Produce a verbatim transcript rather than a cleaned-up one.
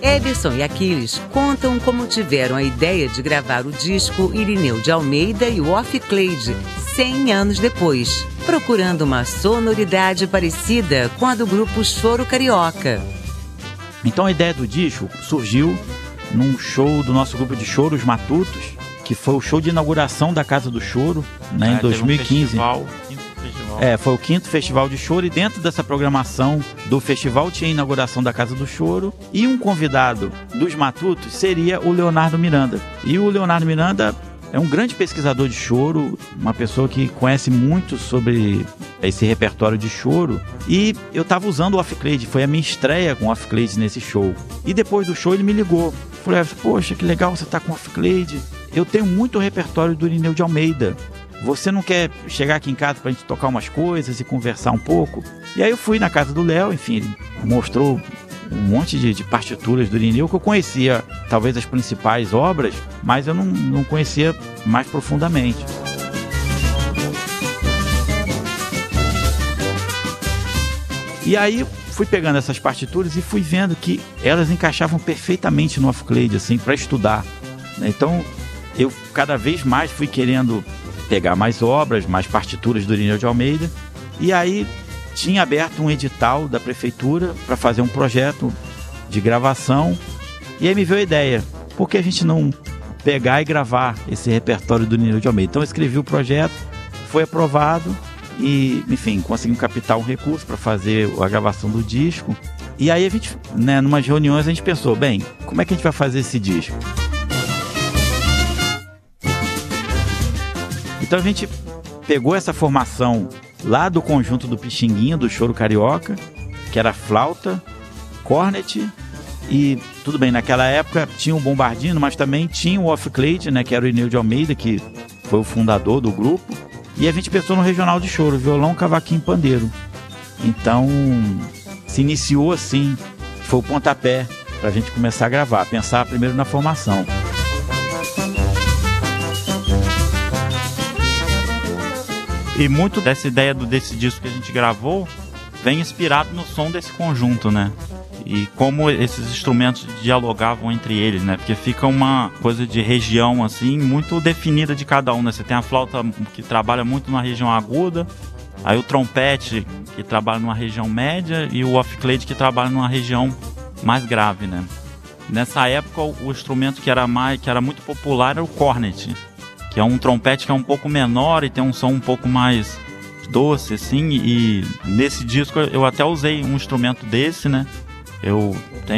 Eberson e Aquiles contam como tiveram a ideia de gravar o disco Irineu de Almeida e o Off Clade cem anos depois, procurando uma sonoridade parecida com a do grupo Choro Carioca. Então a ideia do disco surgiu num show do nosso grupo de choro, Os Matutos, que foi o show de inauguração da Casa do Choro, né, é, em dois mil e quinze. Um festival, quinto festival. É, foi o quinto festival de choro, e dentro dessa programação do festival tinha a inauguração da Casa do Choro, e um convidado dos Matutos seria o Leonardo Miranda. E o Leonardo Miranda é um grande pesquisador de choro, uma pessoa que conhece muito sobre esse repertório de choro. E eu estava usando o Off Clade, foi a minha estreia com o Off Clade nesse show. E depois do show ele me ligou. Falei, poxa, que legal você tá com o Off Clade. Eu tenho muito repertório do Irineu de Almeida. Você não quer chegar aqui em casa pra gente tocar umas coisas e conversar um pouco? E aí eu fui na casa do Léo, enfim, ele mostrou um monte de, de partituras do Irineu que eu conhecia, talvez as principais obras, mas eu não, não conhecia mais profundamente. E aí fui pegando essas partituras e fui vendo que elas encaixavam perfeitamente no Off Clade, assim, para estudar. Então eu cada vez mais fui querendo pegar mais obras, mais partituras do Irineu de Almeida, e aí tinha aberto um edital da prefeitura para fazer um projeto de gravação, e aí me veio a ideia, por que a gente não pegar e gravar esse repertório do Irineu de Almeida? Então eu escrevi o projeto, foi aprovado, e enfim, conseguimos captar um recurso para fazer a gravação do disco. E aí a gente, né, numas reuniões a gente pensou, bem, como é que a gente vai fazer esse disco? Então a gente pegou essa formação lá do conjunto do Pixinguinha, do Choro Carioca, que era flauta, cornet, e tudo bem, naquela época tinha o Bombardino, mas também tinha o Off Clade, né, que era o Irineu de Almeida, que foi o fundador do grupo, e a gente pensou no regional de choro, violão, cavaquinho e pandeiro. Então se iniciou assim, foi o pontapé para a gente começar a gravar, pensar primeiro na formação. E muito dessa ideia do, desse disco que a gente gravou vem inspirado no som desse conjunto, né? E como esses instrumentos dialogavam entre eles, né? Porque fica uma coisa de região, assim, muito definida de cada um, né? Você tem a flauta que trabalha muito na região aguda, aí o trompete que trabalha numa região média e o Off Clade que trabalha numa região mais grave, né? Nessa época, o instrumento que era, mais, que era muito popular era o cornet, que é um trompete que é um pouco menor e tem um som um pouco mais doce, assim, e nesse disco eu até usei um instrumento desse, né? Eu tenho